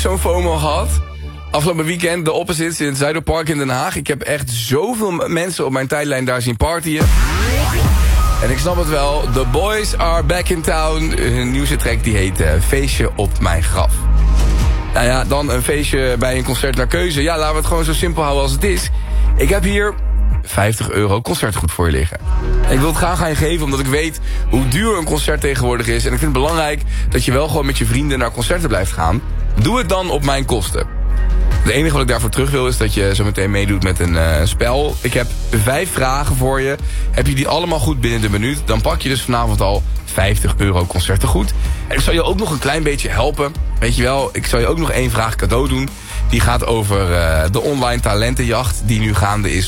zo'n FOMO gehad. Afgelopen weekend de Opposites in het Zuiderpark in Den Haag. Ik heb echt zoveel mensen op mijn tijdlijn daar zien partyen. En ik snap het wel, The Boys Are Back in Town. Hun nieuwste track die heet Feestje op mijn graf. Nou ja, dan een feestje bij een concert naar keuze. Ja, laten we het gewoon zo simpel houden als het is. Ik heb hier €50 concertgoed voor je liggen. En ik wil het graag aan je geven omdat ik weet hoe duur een concert tegenwoordig is. En ik vind het belangrijk dat je wel gewoon met je vrienden naar concerten blijft gaan. Doe het dan op mijn kosten. Het enige wat ik daarvoor terug wil is dat je zo meteen meedoet met een spel. Ik heb 5 vragen voor je. Heb je die allemaal goed binnen de minuut, dan pak je dus vanavond al €50 concertengoed. En ik zal je ook nog een klein beetje helpen. Weet je wel, ik zal je ook nog 1 vraag cadeau doen. Die gaat over de online talentenjacht die nu gaande is